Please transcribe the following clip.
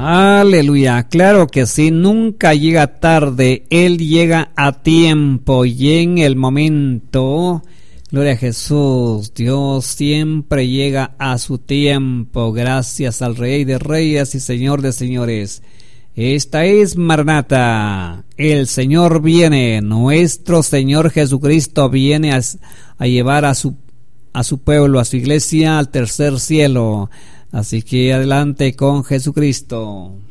Aleluya, claro que sí, nunca llega tarde, Él llega a tiempo y en el momento. Gloria a Jesús, Dios siempre llega a su tiempo, gracias al Rey de Reyes y Señor de Señores. Esta es Maranata, el Señor viene, nuestro Señor Jesucristo viene a llevar a su pueblo, a su iglesia al tercer cielo. Así que adelante con Jesucristo.